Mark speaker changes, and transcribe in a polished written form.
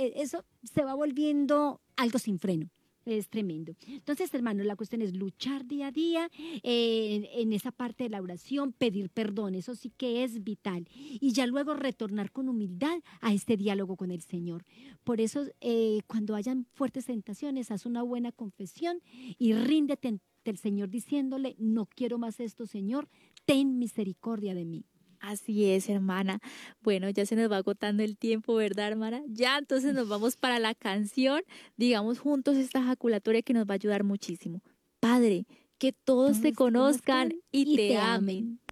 Speaker 1: eso se va volviendo algo sin freno. Es tremendo. Entonces, hermanos, la cuestión es luchar día a día en esa parte de la oración, pedir perdón, eso sí que es vital. Y ya luego retornar con humildad a este diálogo con el Señor. Por eso, cuando hayan fuertes tentaciones, haz una buena confesión y ríndete ante el Señor diciéndole, no quiero más esto, Señor, ten misericordia de mí.
Speaker 2: Así es, hermana. Bueno, ya se nos va agotando el tiempo, ¿verdad, hermana? Ya, entonces nos vamos para la canción. Digamos juntos esta ejaculatoria que nos va a ayudar muchísimo. Padre, que todos te
Speaker 1: Todos te
Speaker 2: conozcan
Speaker 1: conozcan
Speaker 2: y
Speaker 1: y
Speaker 2: te
Speaker 1: te
Speaker 2: amen.
Speaker 1: amen.